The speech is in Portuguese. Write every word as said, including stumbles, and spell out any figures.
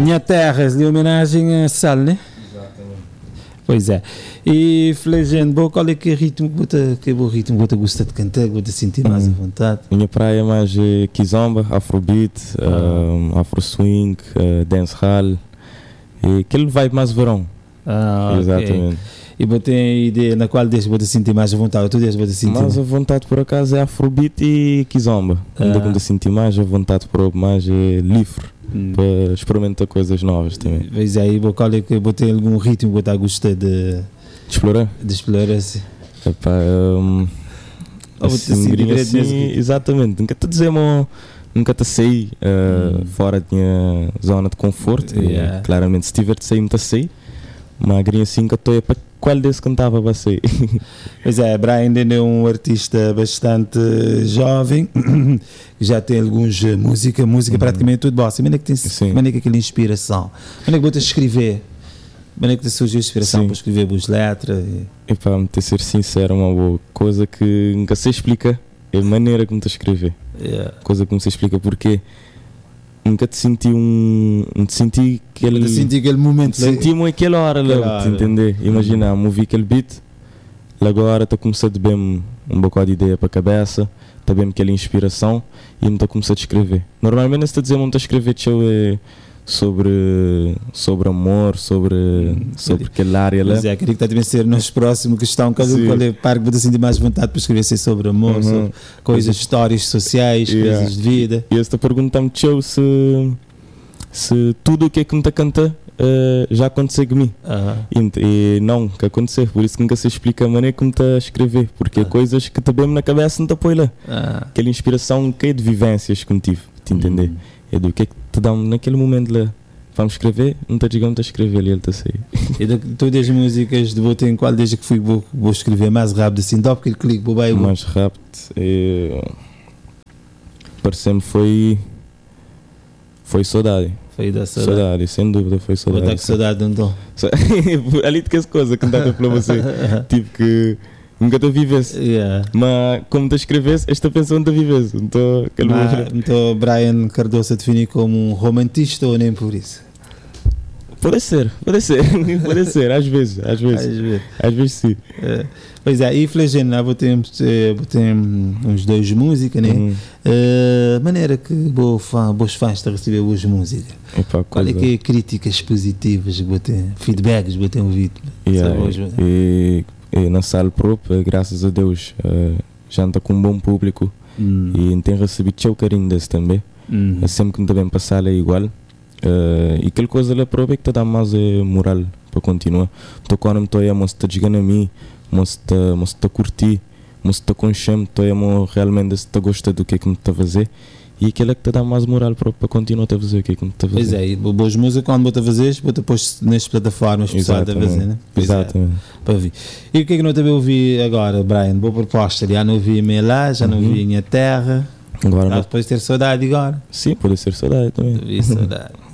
Minha Terra, de homenagem a Sal, né? Exatamente. Pois é. E Flegendo, bom, qual é que é o ritmo que você, que é o ritmo que você gosta de cantar, que você sentir mais Hum. à vontade? Minha praia é mais eh, kizomba, afrobeat, Ah. um, afro swing, uh, dancehall, e aquele vibe mais verão. Ah, ok. Exatamente. E você tem ideia na qual deixa você sentir mais à vontade? Tu deixa você sentir Mas a vontade por acaso é afrobeat e kizomba. Onde Ah. eu sentir mais a vontade por mais é livre, Hum. para experimentar coisas novas também. Pois é, e qual é que você tem algum ritmo que você gosta de, Explorar. de explorar assim? Epá, um, Ou você assim, se gringo diverte nesse assim, ritmo? exatamente. Nunca te dizemos, nunca te saí uh, Hum. fora da minha zona de conforto. E, Yeah. claramente, se tiver de sair, não saí. Mas a gringa assim que eu estou para qual desse cantava vai sair. Pois é, Brian ainda é um artista bastante jovem, que já tem alguns eh, música, música Uhum. praticamente tudo bossa. Como é que tem Sim. como é que aquela inspiração? Como é que você escrever? Como é que te surgiu a inspiração Sim. para escrever boas letras? E- E para me ter ser sincero, uma boa coisa que nunca se explica é a maneira como te escrever. Yeah. Coisa que não se explica porque nunca te senti um. Não te senti aquele. Eu senti aquele momento. Senti-me aquela hora Aquela lá, te hora. entender? Imagina, uhum. Movi aquele beat, agora estou começando a bem um bocado de ideia para a cabeça, está bem aquela inspiração e me estou começando a escrever. Normalmente, se te dizer muito a escrever, tchau, é sobre, sobre amor, sobre, sobre aquela área lá. Mas é, queria que também ser nos próximos questão, qual Sim. qual é o par que você sentir mais vontade para escrever assim, sobre amor, Uhum. sobre coisas, histórias sociais, Yeah. coisas de vida. E esta pergunta me tchau se, se tudo o que é que me está a cantar eh, já aconteceu comigo. Aham. E, e não, que aconteceu, por isso que nunca se explica a maneira como está a escrever, porque é Ah. coisas que te bem na cabeça não te apoia lá. Ah. Aquela inspiração que é de vivências que eu tive, te entender? Hum. É do que é que te dá naquele momento lá. Vamos escrever, não está digamos a escrever, ele está a sair. E de todas as músicas de Botem, qual desde que fui vou, vou escrever mais rápido assim, dá porque ele clique, vou bem, Mais rápido, é... parece-me foi. Foi saudade. foi da saudade. Saudade, sem dúvida, foi Vou saudade. estar com saudade então. Ali de que essa coisa que não dá para você. Tipo que nunca te vivesse. Yeah. Mas como te escrevesse, esta pessoa não te vivesse. Então, aquele Mas, momento- então Brian Cardoso a definir como um romantista ou nem por isso? Pode ser, pode ser, pode ser, às vezes, às Às vezes, vezes. às vezes sim. É. Pois é, e Flegendo, lá vou ter, eh, vou ter hum, uns dois músicas, né? Uhum. Uh, maneira que boa fã, bons fãs estão a receber boas músicas. Epá, Qual é coisa- que é críticas positivas que vou ter, feedbacks que vou ter ouvido? Yeah, Sabe, boas músicas? e, e na sala própria, graças a Deus, eh, já está com um bom público Hum. e tem recebido teu carinho desse também. Hum. É sempre que não também passar é igual. Eh, e aquela coisa lá própria que te dá mais eh, moral para continuar. Então quando me estou aí, mas está jogando a mim, mas está a curtir, mas está consciente, estou aí, realmente está a gostar do que é que me está a fazer. E aquilo é que te dá mais moral para, para continuar a fazer o que é que me está a fazer. Pois é, e boas músicas quando vou-te a fazer, vou-te a pôr nestas plataformas pessoal a fazer, né? Pois é, Exatamente. para ouvir. E o que é que não também ouvi agora, Brian? Boa proposta, já não ouvi em lá, já não Uhum. ouvi em Minha Terra, Agora, ah, depois de ter saudade agora. sim, pode ser saudade também. Vi saudade.